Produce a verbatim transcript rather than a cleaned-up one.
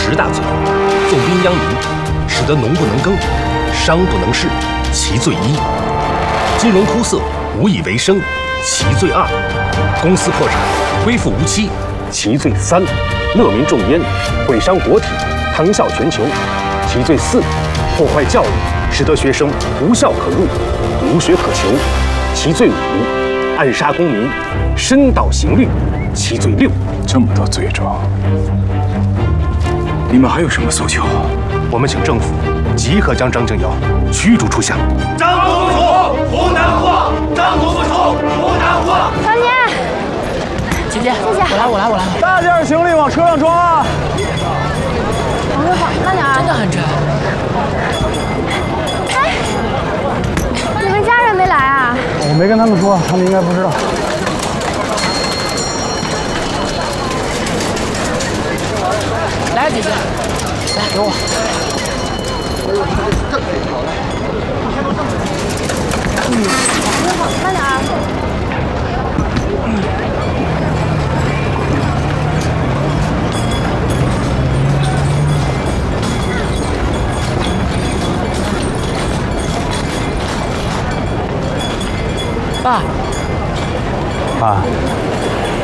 十大罪：纵兵殃民，使得农不能耕，商不能事，其罪一；金融枯涩，无以为生，其罪二；公司破产，归附无期，其罪三；乐民众烟，毁伤国体，谈笑全球，其罪四；破坏教育，使得学生无校可入，无学可求，其罪五；暗杀公民，深蹈刑律，其罪六。 这么多罪状，你们还有什么诉求？ 我们请政府即刻将张敬尧驱逐出乡。 张独不从，湖南话；张独不从，湖南话。 小姐， 姐姐， 谢谢。 我来，我来，我来。 大件行李往车上装啊！ 王师傅，慢点啊！ 真的很沉。 哎，你们家人没来啊？ 我没跟他们说，他们应该不知道。 来，姐姐，来给我。 嗯，慢点啊。 爸。 爸。